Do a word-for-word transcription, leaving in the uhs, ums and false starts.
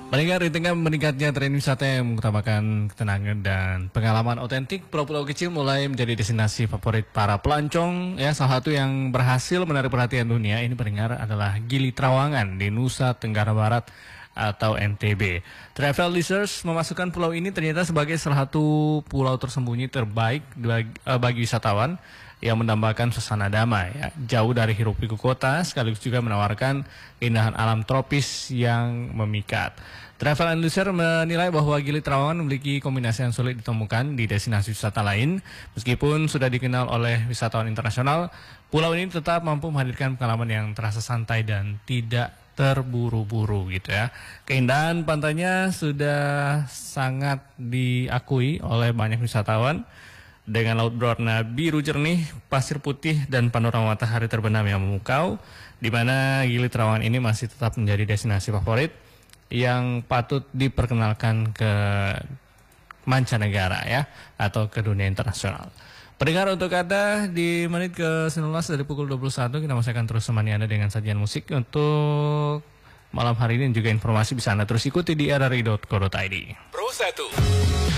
Mendengar di tengah meningkatnya tren wisata yang mengutamakan ketenangan dan pengalaman otentik, pulau-pulau kecil mulai menjadi destinasi favorit para pelancong. Ya, salah satu yang berhasil menarik perhatian dunia ini pendengar adalah Gili Trawangan di Nusa Tenggara Barat atau N T B. Travel Research memasukkan pulau ini ternyata sebagai salah satu pulau tersembunyi terbaik bagi, uh, bagi wisatawan yang menambahkan suasana damai, ya, jauh dari hiruk pikuk kota, sekaligus juga menawarkan keindahan alam tropis yang memikat. Travel Analyzer menilai bahwa Gili Trawangan memiliki kombinasi yang sulit ditemukan di destinasi wisata lain. Meskipun sudah dikenal oleh wisatawan internasional, pulau ini tetap mampu menghadirkan pengalaman yang terasa santai dan tidak terburu-buru gitu ya. Keindahan pantainya sudah sangat diakui oleh banyak wisatawan dengan laut berwarna biru jernih, pasir putih dan panorama matahari terbenam yang memukau, di mana Gili Trawangan ini masih tetap menjadi destinasi favorit yang patut diperkenalkan ke mancanegara ya, atau ke dunia internasional. Pendengar, untuk Anda di menit ke sembilan belas dari pukul dua puluh satu kita masih akan terus menemani Anda dengan sajian musik untuk malam hari ini, dan juga informasi bisa Anda terus ikuti di r r i dot co dot i d. Pro satu